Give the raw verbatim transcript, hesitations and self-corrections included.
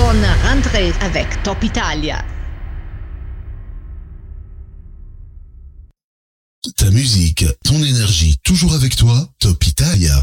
Bonne rentrée avec Top Italia. Ta musique, ton énergie, toujours avec toi, Top Italia.